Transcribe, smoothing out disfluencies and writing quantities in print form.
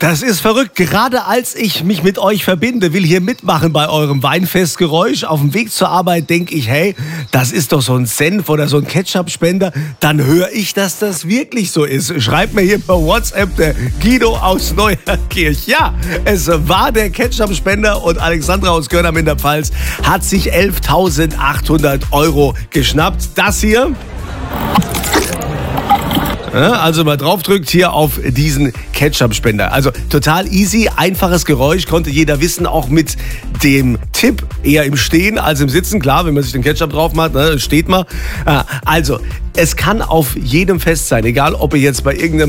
Das ist verrückt. Gerade als ich mich mit euch verbinde, will hier mitmachen bei eurem Weinfestgeräusch. Auf dem Weg zur Arbeit denke ich, hey, das ist doch so ein Senf oder so ein Ketchup-Spender. Dann höre ich, dass das wirklich so ist. Schreibt mir hier per WhatsApp der Guido aus Neuerkirch. Ja, es war der Ketchup-Spender und Alexandra aus Görnam in der Pfalz hat sich 11.800 € geschnappt. Das hier... Also mal draufdrückt hier auf diesen Ketchup-Spender. Also total easy, einfaches Geräusch, konnte jeder wissen, auch mit dem Tipp eher im Stehen als im Sitzen. Klar, wenn man sich den Ketchup drauf macht, steht man. Also, es kann auf jedem Fest sein, egal ob ihr jetzt bei irgendeinem